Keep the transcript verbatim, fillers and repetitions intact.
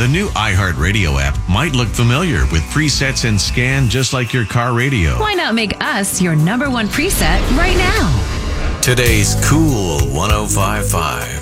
The new iHeartRadio app might look familiar with presets and scan just like your car radio. Why not make us your number one preset right now? Today's Cool one oh five point five.